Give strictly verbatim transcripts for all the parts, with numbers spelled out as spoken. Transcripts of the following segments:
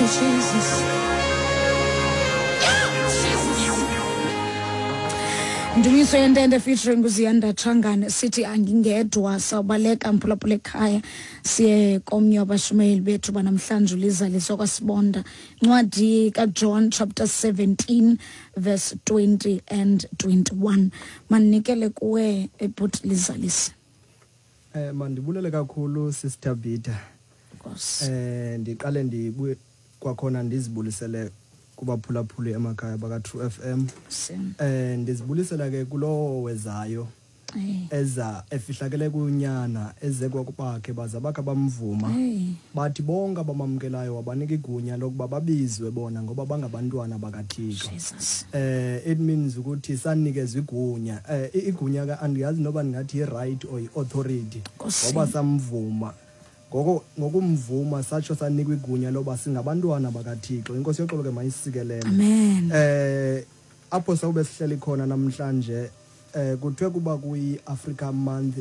you, Jesus. Ndumiso yentende featuring uZiyanda Changane sithi angingedwa sawubaleka mphulaphula ekhaya siye komnye wabashumayeli bethu banamhlanje ulizaliso kwaSibonda ncwadi kaJohn chapter seventeen verse twenty and twenty-one manikele kuwe ebut lizalise. Eh mandibulele kakhulu Sister Bita. Eh ndiqale ndibuye kwakhona ndizibulisele kubaphulaphuli emakhaya baka True F M. Eh ndizibulisela ke kulo wezayo eza efihlakele kunyana eze kwakubakhe baza bakhe bamvuma bathi bonke bamamkelayo wabanika igunya lokuba babizwe bona ngoba bangabantwana bakaThixo. Eh it means ukuthi sanikezwe igunya eh igunya ka andiyazi noba ningathi i right or i authority ngoba samvuma ngoko ngokumvuma satsho sanikwe igunya loba singabantwana bakaThixo. Inkosi yoxolo ke mayisikelele. Amen. Eh apho sawube sihleli khona namhlanje eh kuthiwe kuba kuyi Africa Month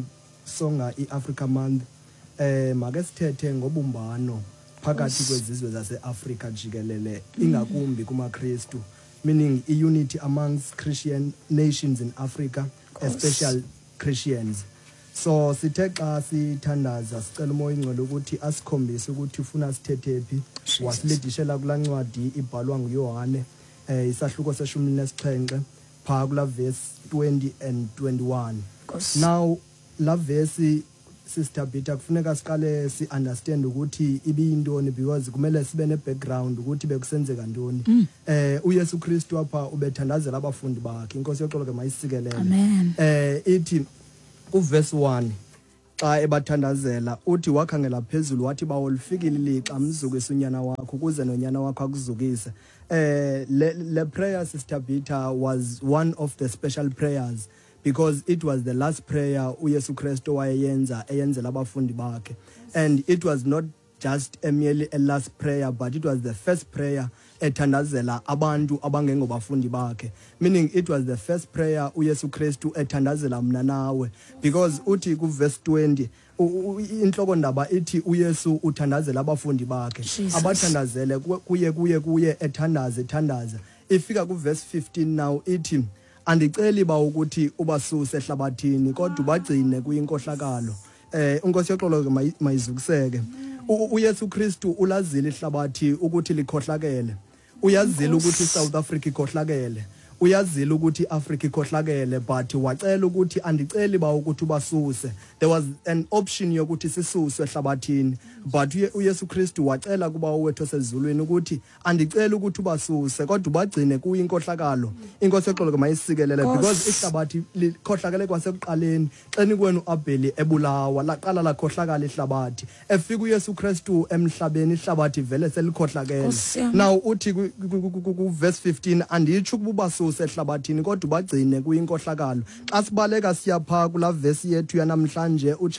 sisonga i Africa Month eh make sithethe ngobumbano phakathi kwezizwe zaseAfrika jikelele ingakumbi kumaKristu, meaning i unity amongst Christian nations in Africa, especially Christians. So sithe xa sithandaza sicela umoya ingcwele ukuthi asikhombise ukuthi ufuna sithethephi wasilidishela kula ncwadi ibhalwa nguYohane eh isahluko seshumi nesixhenxe pha kula verse twenty and twenty-one. Now la verse Sister Bita kufuneka siqale si understand ukuthi ibiyintoni because kumele sibe ne background ukuthi bekusenzeka ntoni. Mm. Eh uYesu Kristu apha ubethandazela abafundi bakhe. Inkosi yoxolo ke mayisikelele. Amen. Eh ithi uverse one xa ebathandazela uthi wakhangela phezulu wathi bawolifikile lixa mzukise unyana wakho ukuze nonyana wakho akuzukise. Eh le, le prayer Sister Bita was one of the special prayers because it was the last prayer uYesu Kristu wayeyenza eyenzela abafundi bakhe, and it was not just a merely a last prayer but it was the first prayer ethandazela abantu abangengobafundi bakhe, meaning it was the first prayer uYesu Kristu ethandazela mna nawe because uthi ku verse twenty inhloko ndaba ithi uYesu uthandazela abafundi bakhe abathandazele kuye kuye kuye ethandaze ethandaza. Ifika ku verse fifteen now ithi andiceli ba ukuthi ubasuse ehlabathini kodwa ubagcine kuyinkohlakalo. Eh inkosi yoxolo ke mayizukiseke. uYesu Kristu ulazile ihlabathi ukuthi likhohlakele, uyazile ukuthi iSouth Africa ikhohlakele, uyazile ukuthi iAfrica ikhohlakele, but wacela ukuthi andiceli ba ukuthi ubasuse. There was an option yokuthi sisuswe ehlabathini but uYesu Kristu wacela kuba wethu sezulwini ukuthi andicela ukuthi ubasuse kodwa ubagcine kuyinkohlakalo. Inkosi yoxolo ke mayisikelele because ihlabathi likhohlakele kwasekuqaleni xeni kwenu uAbheli ebulawa laqala lakhohlakala ihlabathi efika uYesu Kristu emhlabeni ihlabathi vele selikhohlakele. Now uthi ku verse fifteen anditsho ukubasuse ehlabathini kodwa ubagcine kuyinkohlakalo. Xa sibaleka siyapha kula verse yethu yanamhlanje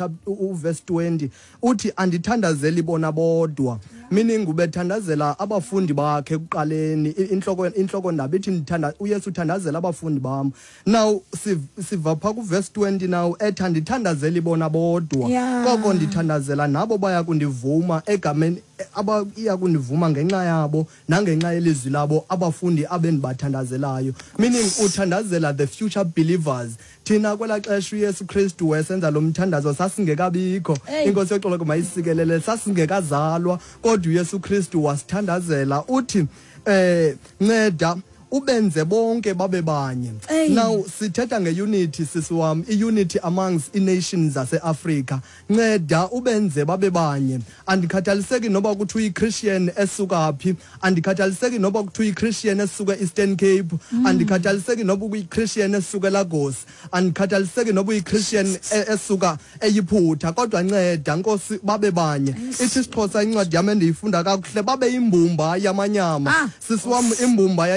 u verse twenty uthi andithandazeli bona bodwa, meaning ubethandazela abafundi bakhe ekuqaleni. Inhloko inhloko ndaba ithi ndithanda uYesu uthandazela abafundi bami. Now siva pha ku verse twenty now ethi andithandazeli bona bodwa koko ndithandazela nabo baya kundivuma egameni aba iya kundivuma ngenxa yabo nangenxa yelizwi labo abafundi abendibathandazelayo, meaning uthandazela the future believers. Thina kwela xesha uYesu Kristu wesenza lo mthandazo sasingekabikho. Inkosi yoxolo ke mayisikelele sasingekazalwa kodwa uYesu Kristu wasithandazela uthi eh nceda ubenze bonke babe banye. Now sithetha ngeunity sisiwami, iunity amongst i-nations zaseAfrica. Nceda ubenze babe banye. Andikhathaliseki noba kuthi uyi-Christian esuka phi, andikhathaliseki noba kuthi uyi-Christian esuka Eastern Cape, andikhathaliseki noba uyi-Christian esuka Lagos, andikhathaliseki noba uyi-Christian esuka eyiphutha, kodwa nceda Nkosi babe banye. Ithi isiXhosa incwadi yami endiyifunda kakuhle babe imbumba yamanyama. Sisiwami imbumba yanyama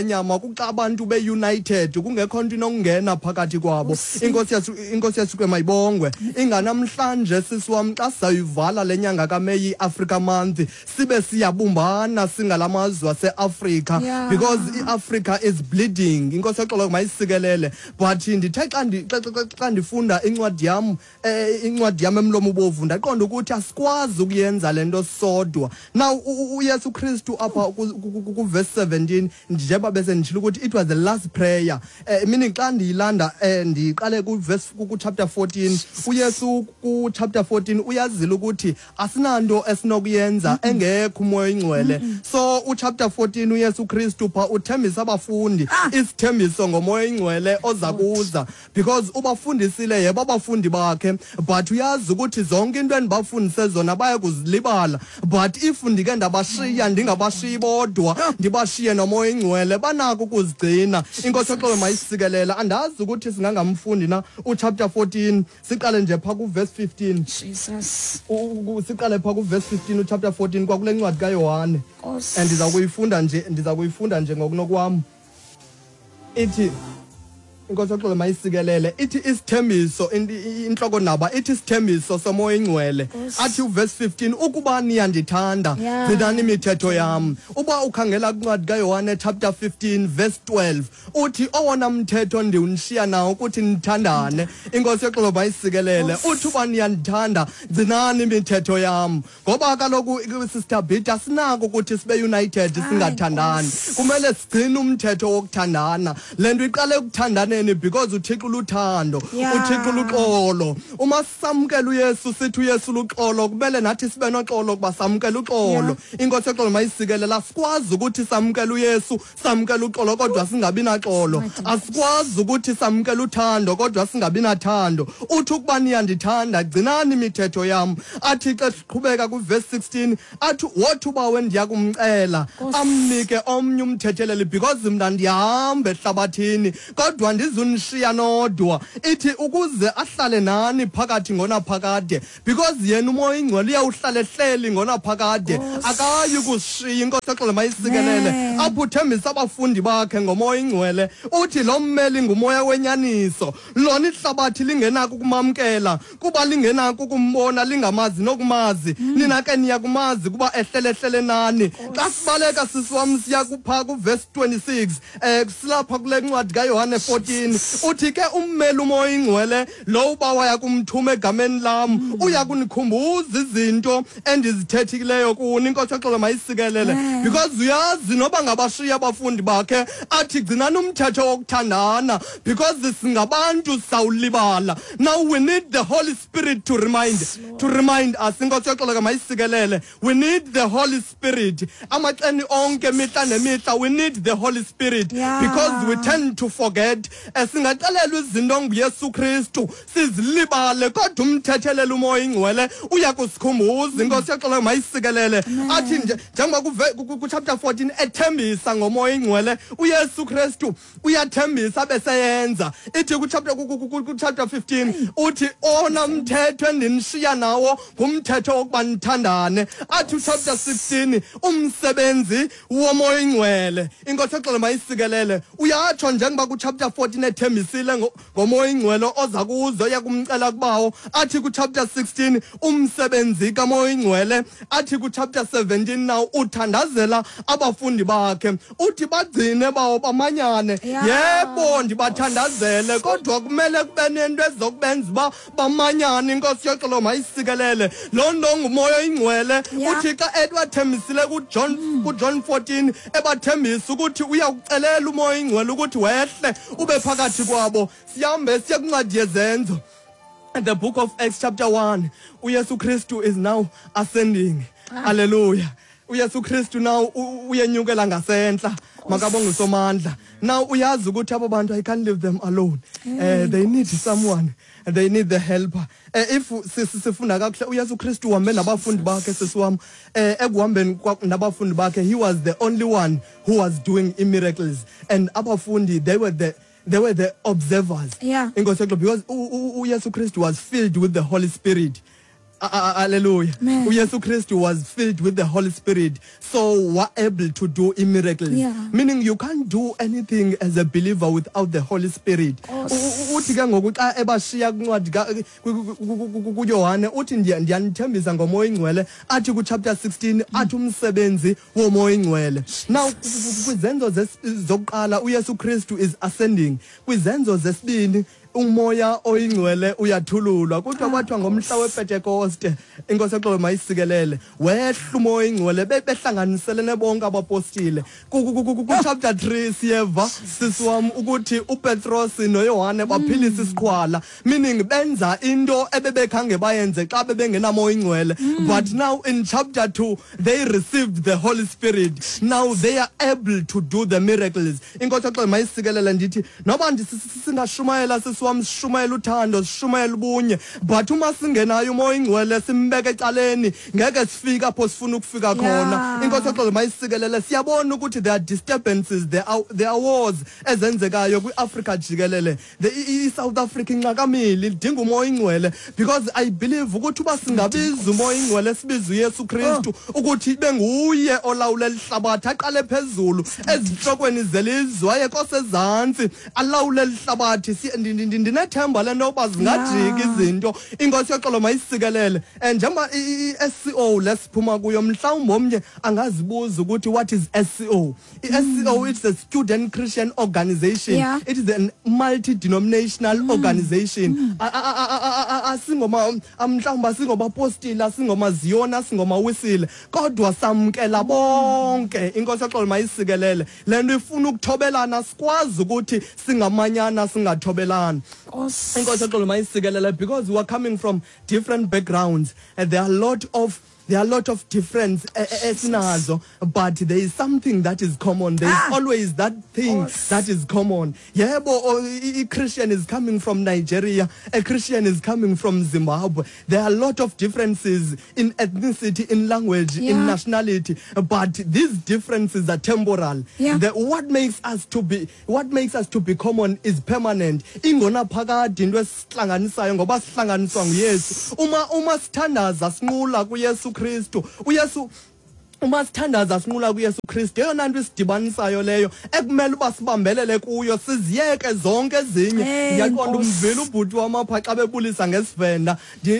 kuxa abantu be-united kungekho nto inokungena phakathi kwabo. Inkosi yasu inkosi yasuke mayibongwe. Inganamhlanje sisi wam xa sizayivala le nyanga kaMeyi i-Africa month sibe siyabumbana singalamazwe ase-Afrika Yeah. because i-Africa is bleeding. Inkosi yaxolo mayisikelele. But ndithe xa ndi- xa- xa- xa ndifunda incwadi yam eh, incwadi yam emlomo ubovu ndaqonda ukuthi asikwazi ukuyenza lento sodwa. Now u- u- uYesu Kristu apha ku- ku- ku- ku verse seventeen njengoba bese nditshilo ukuthi it was the last prayer. Eh, meaning xa ndiyilanda eh, ndiqale ku verse ku ku chapter fourteen uYesu ku chapter fourteen uyazile ukuthi asinanto esinokuyenza engekho umoya oyingcwele. So u chapter fourteen uYesu Kristu pha uthembisa abafundi isithembiso ngomoya oyingcwele oza kuza because ubafundisile yebo abafundi bakhe but uyazi ukuthi zonke into endibafundise zona baya kuzilibala but if ndike ndabashiya ndingabashiyi bodwa ndibashiye nomoya oyingcwele banako ukuzigcina. Inkosi yaxolo mayisikelela andazi ukuthi singangamfundi na u chapter fourteen siqale nje pha ku verse fifteen Jesus. U- u- siqale pha ku verse fifteen u chapter fourteen kwakule ncwadi kaYohane Nkosi. and ndiza kuyifunda nje ndiza kuyifunda nje ngokunokwam. Ithi inkosi yaxolo mayisikelele ithi isithembiso in- i- inhloko naba ithi isithembiso somoya oyingcwele athi uverse fifteen ukuba niyandithanda Yeah. gcinani imithetho yam. Uba ukhangela kwincwadi kaYohane chapter fifteen verse twelve uthi owona mthetho ndiwunishiya nawo ukuthi nithandane. Inkosi yaxolo mayisikelele uthi uba niyandithanda gcinani imithetho yam ngoba kaloku sister Bit asinako ukuthi sibe united singathandani. Kumele sigcine umthetho wokuthandana. Le nto iqale ukuthandana because uThixo luthando Yeah. uThixo luxolo. Uma samkela uYesu sithi uYesu luxolo kumele nathi sibe noxolo kuba samkela uxolo. Inkosi yaxolo mayisikelela sikwazi ukuthi samkela uYesu samkela uxolo kodwa singabi naxolo. Asikwazi ukuthi samkela uthando kodwa singabi nathando. Uthi ukuba niyandithanda gcinani imithetho yam. Athi xa siqhubeka ku verse sixteen athi wothi uba wendiya kumcela amnike omnye umthetheleli because mna ndiyahamba ehlabathini kodwa ndizunishiya nodwa. Ithi ukuze ahlale nani phakathi ngonaphakade because yena umoya oyingcwele uyawuhlala ehleli ngonaphakade akayi kushiya. Inkosi yaxolo mayisikelele Amen. apho uthembisa abafundi bakhe ngomoya oyingcwele uthi lo mmeli ngumoya wenyaniso lona ihlabathi lingenako ukumamkela kuba lingenako ukumbona lingamazi nokumazi. Nina ke niyakumazi kuba ehlele ehlele nani. Xa sibaleka sisi wam siya kupha ku verse twenty-six eh silapha kule ncwadi kaYohane fourteen uthi ke ummeli umoya oyingcwele lo uba waya kumthuma egameni lam uya kunikhumbuza izinto endizithethileyo kuni. Inkosi yaxolo mayisikelele because uyazi noba ngabashiya abafundi bakhe athi gcinani umthetho wokuthandana because singabantu sawulibala. Now we need the Holy Spirit to remind to remind us. Inkosi yaxolo mayisikelele we need the Holy Spirit amaxeni onke mihla nemihla we need the Holy Spirit Yeah. because we tend to forget. Singaxelelwa izinto nguYesu Kristu sizilibale kodwa umthethelela umoya oyingcwele uya kusikhumbuza. Inkosi yaxolo mayisikelele athi nje njengoba kuve- ku- ku chapter fourteen ethembisa ngomoya oyingcwele uYesu Kristu uyathembisa beseyenza. Ithi ku chapter ku- ku- ku- ku chapter fifteen uthi ona mthetho endinishiya nawo ngumthetho wokuba nithandane. Athi chapter sixteen umsebenzi womoya oyingcwele. Inkosi yaxolo mayisikelele uyatsho njengoba ku chapter fourteen ethembisile ngo- ngomoya oyingcwele oza kuzo yakumcela kubawo. Athi ku chapter sixteen umsebenzi kamoya oyingcwele. Athi ku chapter seventeen now uthandazela abafundi bakhe uthi bagcine bawo bamanyane. Yeah. Yebo ndibathandazele kodwa kumele kube nento ezokubenza uba bamanyane. Inkosi yaxolo mayisikelele loo nto ngumoya oyingcwele. Yeah. Uthi xa etwathembisile kuJohn kuJohn fourteen ebathembisa ukuthi uyawucelela umoya oyingcwele ukuthi wehle ube phakathi kwabo. Sihambe siya kwincwadi yezenzo the book of Acts chapter one uYesu Kristu is now ascending. Hallelujah. uYesu Kristu now u- uyenyukela ngasentla makabonge usomandla. Now uyazi ukuthi abo bantu I can't leave them alone. Uh, they need someone. They need the helper. Uh, if sisi- sifunda kakuhle uYesu Kristu uhambe nabafundi bakhe sisi wami eh ekuhambeni kwa- nabafundi bakhe he was the only one who was doing miracles and abafundi they were the they were the observers. Yeah. Inkosi yaxolo because u- u- uYesu Kristu was filled with the Holy Spirit. Hallelujah. uYesu Kristu was filled with the Holy Spirit, so were able to do miracles. Yeah. Meaning you can't do anything as a believer without the Holy Spirit. Uthi ke ngoku xa ebashiya kuncwadi kuYohane uthi ndiyanithembisa ngomoya ingcwele athi ku chapter sixteen athi umsebenzi womoya ingcwele. Now kwizenzo zokuqala uYesu Kristu is ascending. Kwizenzo zesibini umoya oyingcwele uyathululwa kuthiwa kwathiwa ngomhla wePentecoste inkosi exolo mayisikelele wehla umoya oyingcwele behlanganiselene bonke abapostile ku chapter three siyeva sisiwam ukuthi uPetros noYohane baphilisa isiqhwala, meaning benza into ebebekhange bayenze xa bebengenamoya oyingcwele. But now in chapter two they received the Holy Spirit, now they are able to do the miracles. Inkosi exolo mayisikelele ndithi noba singashumayela sisiwam sishumayela uthando sishumayela ubunye, but uma singenayo umoya ingcwele simbeke ecaleni ngeke sifika apho sifuna ukufika khona. Inkosi exolo mayisikelele siyabona ukuthi there are disturbances, there are, there are wars ezenzekayo kwiAfrica jikelele. The iSouth Africa inxakamile idinga umoya ingcwele, because I believe ukuthi uba singabiza umoya ingcwele sibiza uYesu Kristu ukuthi benguye olawula lihlabathi aqale phezulu ezihlokweni zelizwe aye kosezantsi alawule lihlabathi. Ndinethemba lento yoba zingajiki izinto. Inkosi yoxolo mayisikelele njengoba i-S C O lesiphuma kuyo mhlawumbe omnye angazibuza ukuthi what is S C O. I-S C O it's a student Christian organization. Yeah. It is a multi-denominational mm. organization. Asingoma mhlawumbe asingobapostile asingomaziyona asingomawissile kodwa samkela bonke. Inkosi yoxolo mayisikelele lento ifuna ukuthobelana sikwazi ukuthi singamanyana singathobelana. Inkosi exolo mayisikelele because we are coming from different backgrounds and there are a lot of There are a lot of difference esinazo, but there is something that is common. There is ah. always that thing oh. that is common. Yebo, a Christian is coming from Nigeria, a Christian is coming from Zimbabwe. There are a lot of differences in ethnicity, in language, yeah. in nationality, but these differences are temporal. Yeah. The, what makes us to be what makes us to be common is permanent. Ingona phakade into esihlanganisayo ngoba sihlanganiswa nguYesu. Uma uma sithandaza sinqula kuYesu Kristu uYesu uma sithandaza sinqula kuYesu Kristu eyona nto isidibanisayo leyo ekumele uba sibambelele kuyo siziyeke zonke ezinye. Ngiyaqonda umveli ubhuti wamapha xa bebulisa ngesivenda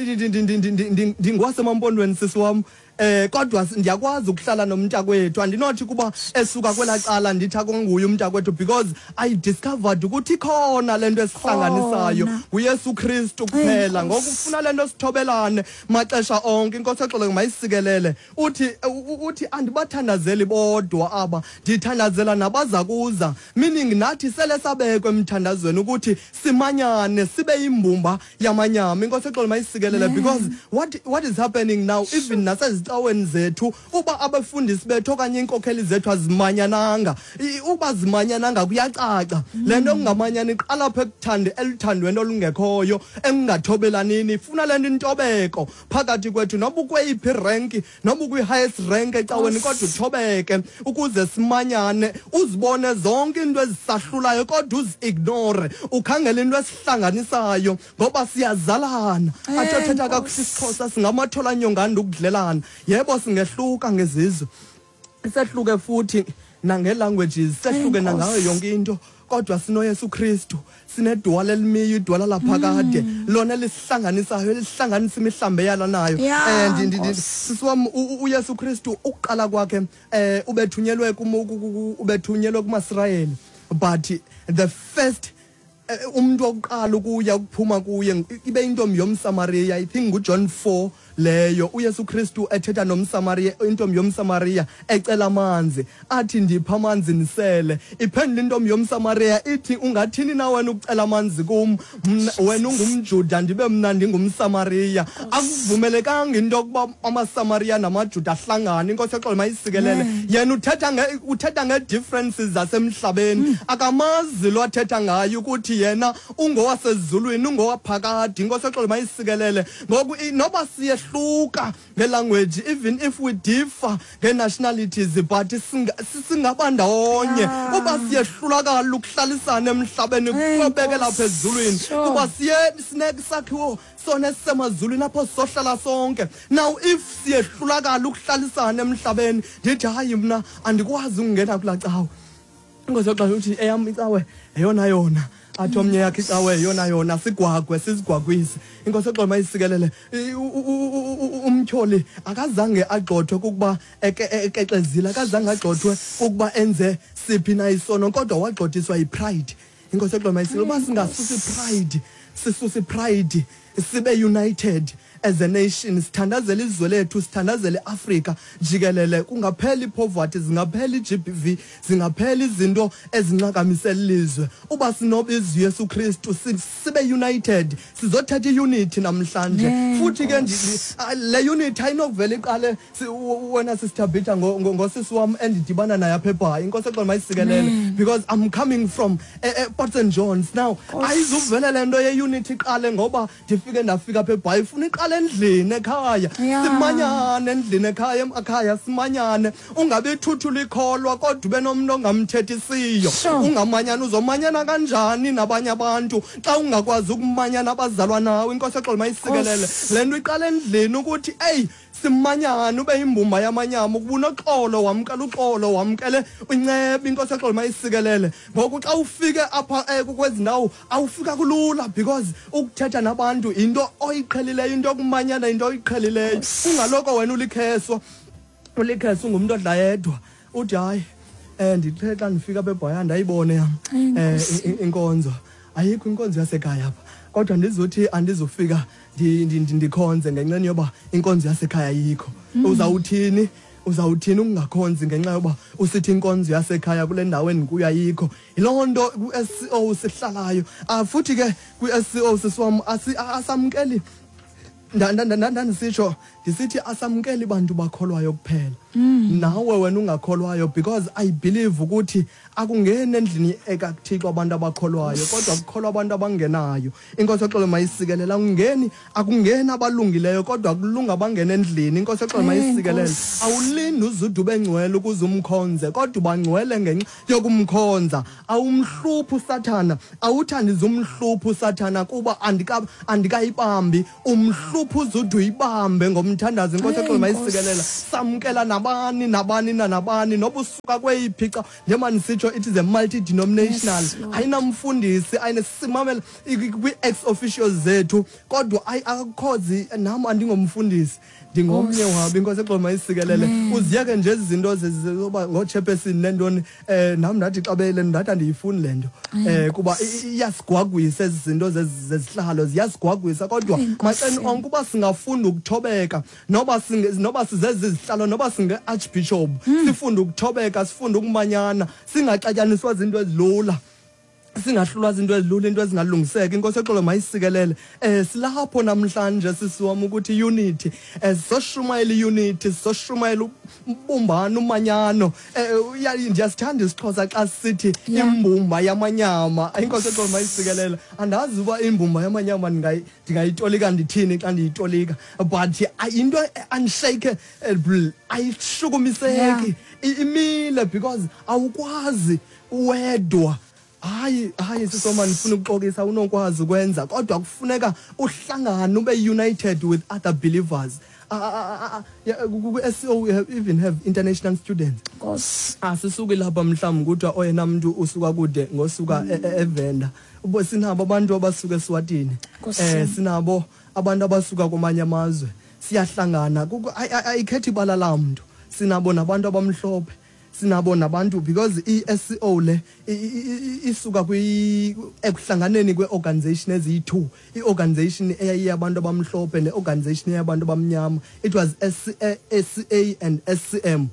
ndingwasemampondweni sisi wam. Eh kodwa ndiyakwazi ukuhlala nomntakwethu andinothi kuba esuka kwela cala ndithi akunguye umntakwethu, because I discovered ukuthi khona lento esihlanganisayo uYesu Kristu kuphela. Ngoku ufuna lento sithobelane maxesha onke. Inkosi exolo mayisikelele uthi uthi andibathandazeli bodwa aba ndithandazela nabaza kuza, meaning nathi sele sabekwe emthandazweni ukuthi simanyane sibe imbumba yamanyama. Inkosi exolo mayisikelele because what what is happening now even nase awen zethu uba abafundisi bethu okanye inkokheli zethu azimanyananga uba zimanyananga kuyacaca lento kungamanyana iqala pha ekuthande elithandweni olungekhoyo engingathobelanini. Ifuna lento intobeko phakathi kwethu noba ukweyiphi rank noba ukwi-highest rank ecaweni kodwa uthobeke ukuze simanyane uzibone zonke into ezisahlulayo kodwa uzi-ignore ukhangele into esihlanganisayo ngoba siyazalana. Athetha kakuhle isiXhosa singamathola nyonganda ukudlelana. Yebo singehluka ngezizwe sehluke futhi nangelanguages sehluke nangayo yonke into kodwa sinoYesu Kristu sinedwala elimiyo idwala laphakade lona lisihlanganisayo lisihlanganisa imihlambe yala nayo. And sisiwam uYesu Kristu uqala kwakhe eh ubethunyelwe ubethunyelwe kumaIsrayeli, but the first umuntu oqala ukuya ukuphuma kuye ibe intombi yomSamaria. I think nguJohn four leyo uYesu Kristu ethetha nomSamaria, intombi yomSamaria ecela amanzi athi ndipha amanzi nisele. Iphendula intombi yomSamaria ithi ungathini na wena ukucela amanzi kum wena ungumJuda ndibe mna ndingumSamaria. Akuvumelekanga into yokuba amaSamaria namaJuda ahlangane. Inkosi exolo mayisikelele yena uthetha uthetha nge-differences zasemhlabeni akamazi lo athetha ngayo ukuthi yena ungowasezulwini ungowaphakade. Inkosi exolo mayisikelele ngoku noba siye siyahluka ngelanguage, even if we differ nge-nationalities, but singabandawonye. Uba siyehlulakala ukuhlalisana emhlabeni kubekela phezulwini. Uba siye sinesakhiwo sona esisemazulwini apho sohlala sonke. Now if siyehlulakala ukuhlalisana emhlabeni, ndithi hayi mna andikwazi ukungena kulaa cawe. Ngoba xa uthi eyam icawe eyona yona, athi omnye yakhe icawe yona yona, sigwagwe sizigwagwise. Inkosi xola mayisikelele umtyholi akazange agxothwe kukuba ekexezile, akazange agxothwe kukuba enze siphi na isono, kodwa wagxothiswa yipride. Inkosi xola mayisikelele uba singasusi pride, sisusi pride, sibe united as a nation, sithandazele izwe lethu, sithandazele Africa jikelele, kungapheli poverty, zingapheli G B V, zingapheli izinto ezincakamisela ilizwe. Uba sinobiza Yesu Kristu sibe united, sizothetha iunity namhlanje. Futhi ke le unity ayinokuvela iqale wena sisithabitha ngosisi wami endidibana naye apha eBhayi. Inkosi xola mayisikelele, because I'm coming from Port Saint John's. Now ayizuvela le nto ye-unity iqale ngoba ndifike ndafika apha eBhayi, ifuna iqale endlini ekhaya, simanyane endlini ekhaya emakhaya, simanyane. Ungabe ithuthula ikholwa kodwa ube nomntu ongamthethisiyo. Ungamanyana, uzomanyana kanjani nabanye abantu xa ungakwazi ukumanyana abazalwa nawe? Inkosi xola mayisikelele, le nto iqale endlini ukuthi hey simanyana, ube imbumba yamanyama, ukubuna uxolo wamkela uxolo, wamkele uncebe. Inkosi xola mayisikelele, ngoku xa ufike apha kwezi ndawo awufika kulula, because ukuthetha nabantu into oyiqhelileyo, into yokumanyana into oyiqhelileyo. Ungaloko wena ulikheso ulikheso ngumuntu odla yedwa uthi hayi eh ndithe xa ndifika apha eBhayi ndayibone yam eh inkonzo, ayikho inkonzo yasekhaya apha, kodwa ndizothi andizofika ndikhonze ngenxa yoba inkonzo yasekhaya ayikho. Uzawuthini? Uzawuthini ungakhonzi ngenxa yoba usithi inkonzo yasekhaya kule ndawo endikuyo ayikho? Yiloo nto ku-S C O sihlalayo, futhi ke kwi-S C O sisiwam asamkeli, ndandisitsho ndisithi asamkeli bantu bakholwayo kuphela. Nawe wena ungakholwayo, because I believe ukuthi akungeni endlini ekaThixo abantu abakholwayo, kodwa kukholwa abantu abangenayo. Inkosi xola mayisikelela, akungeni akungeni abalungileyo, kodwa kulunga abangena endlini. Inkosi xola mayisikelela, awulindi uzude ube ngcwele ukuze umkhonze, kodwa ubangcwele ngenxa yokumkhonza. Awumhluphi uSathana, awuthandi umhluphi uSathana kuba andika andikayibambi, umhluphi uzude uyibambe ngomthandazo. Inkosi xola mayisikelela, samkela nabani nabani nabani noba usuka kweyiphi xa, njengoba nisitsho it is a multi-denominational. Ayinamfundisi, ayinesimamela kwi-ex officials zethu, kodwa akakhozi nam andingomfundisi, ndingomnye wabo. Inkosi xola mayisikelele, uziyeke nje izinto zoba ngochairperson nentoni, eh nam ndathi xa bele ndathi andiyifuni le nto, eh kuba iyasigwagwisa ezi zinto zezihlalo, ziyasigwagwisa. Kodwa maceni onke uba singafunda ukuthobeka, noba noba sizezi izihlalo, noba singe-archbishop, sifunda ukuthobeka, sifunda ukumanyana, singaxatyaniswa izinto ezilula, singahlulwa izinto ezilula, into ezingalungiseka. Inkosi xola mayisikelele, eh silapho namhlanje sisiwam ukuthi unity, eh soshumayela iunity, soshumayela ubumbano, umanyano. Eh ndiyasithanda isiXhosa xa sithi imbumba yamanyama. Inkosi xola mayisikelele, andazi uba imbumba yamanyama ndingayitolika ndithini xa ndiyitolika, but into unshakable, ayishukumiseki, imile, because awukwazi wedwa. Hayi hayi sisoma ndifuna ukuxokisa, unokwazi ukwenza, kodwa kufuneka uhlangane ube united with other believers. Ku-S C O we have even have international students. Nkosi. Asisuki lapha mhlawumbe kuthiwa oyena muntu usuka kude ngosuka eVenda. Ubo sinabo abantu abasuka eSwatini. Eh sinabo abantu abasuka kwamanye amazwe. Siyahlangana. Ayikhethi ibala lamuntu. Sinabo nabantu abamhlophe. Sinabo nabantu, because i-S C O le isuka kwi ekuhlanganeni kwe-organization eziyi-two, i-organization eyayiyabantu abamhlophe ne-organization eyabantu abamnyama. It was S C A and S C M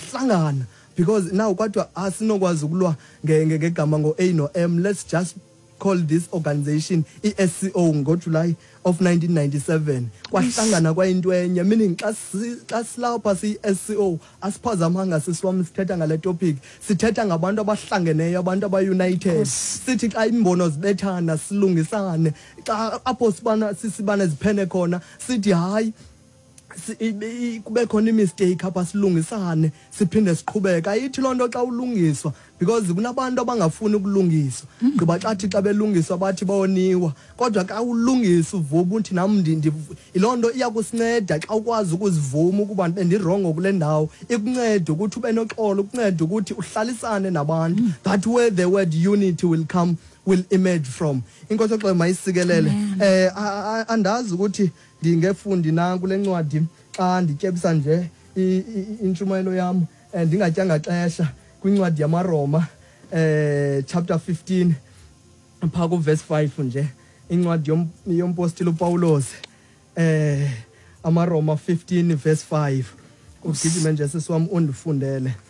zahlangana, because now kwathiwa asinokwazi ukulwa ngegama ngo-A no M, let's just called this organization I S C O ngoJuly of nineteen ninety-seven. Kwahlangana kwayinto enye, meaning xa xa silapha si S C O asiphazamanga sisiwami sithetha ngale topic, sithetha ngabantu abahlangeneyo, abantu abaunited. Sithi xa imbono zibethana silungisane, xa apho sibana sisibane ziphene khona sithi hayi kube khona imistake apha silungisane siphinde siqhubeka. Ayithi lonto xa ulungiswa because kunabantu abangafuni ukulungiswa ngoba xa thi xa belungiswa bathi bawoniwa, kodwa xa ulungisa uvuba uthi nam ndi ilonto iyakusinceda xa ukwazi ukuzivuma ukuba bendirongo kule ndawo, ikuncede ukuthi ube noxolo, ukuncede ukuthi uhlalisane nabantu. That where the word unity will come will emerge from. Inkosi xa mayisikelele eh andazi ukuthi ndingefundi na kule ncwadi xa ndityebisa nje intshumayelo yam ndingatyanga xesha kwincwadi yamaRoma eh chapter fifteen pha ku verse five nje, incwadi yompostile uPawulos eh amaRoma fifteen verse five. Ugijime nje sisiwam undifundele.